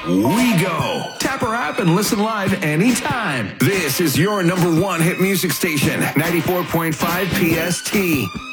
we go. Tap our app and listen live anytime. This is your number one hit music station, 94.5 PST.